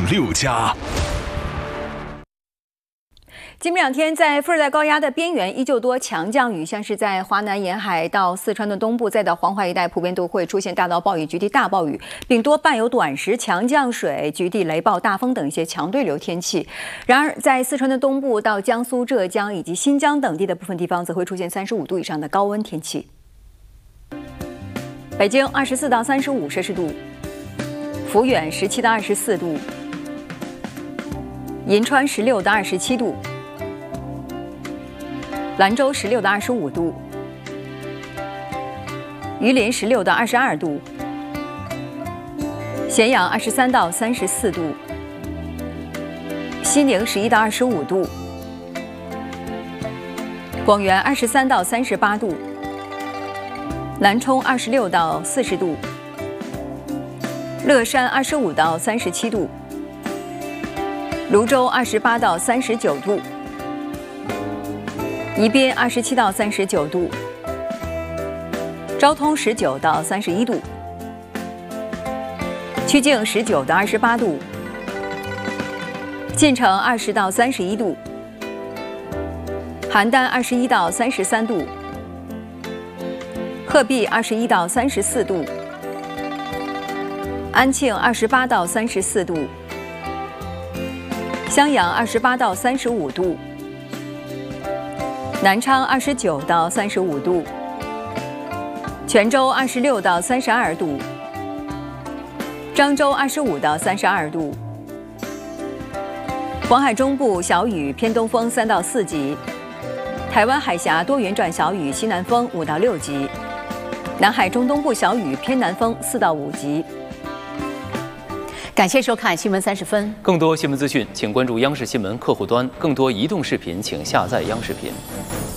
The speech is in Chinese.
6+。 今明两天，在副热带高压的边缘依旧多强降雨，像是在华南沿海到四川的东部，再到黄淮一带，普遍都会出现大到暴雨、局地大暴雨，并多伴有短时强降水、局地雷暴、大风等一些强对流天气。然而，在四川的东部到江苏、浙江以及新疆等地的部分地方，则会出现35度以上的高温天气。北京24到35摄氏度，抚远17到24度，银川16到27度。兰州16到25度，榆林16到22度，咸阳23到34度，西宁11到25度，广元23到38度，南充26到40度，乐山25到37度，泸州28到39度。宜宾27到39度，昭通19到31度，曲靖19到28度，晋城20到31度，邯郸21到33度，鹤壁21到34度，安庆28到34度，襄阳28到35度。南昌29到35度，泉州26到32度，漳州25到32度，黄海中部小雨，偏东风3到4级，台湾海峡多云转小雨，西南风5到6级，南海中东部小雨，偏南风4到5级。 感谢收看新闻30分。 更多新闻资讯，请关注央视新闻客户端；更多移动视频，请下载央视频。